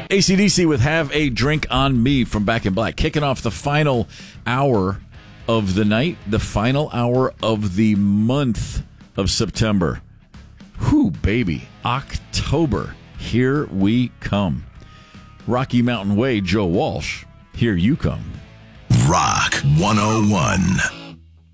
AC/DC with Have a Drink on Me from Back in Black. Kicking off the final hour of the night, the final hour of the month of September. Whew, baby. October. Here we come. Rocky Mountain Way, Joe Walsh. Here you come. Rock 101.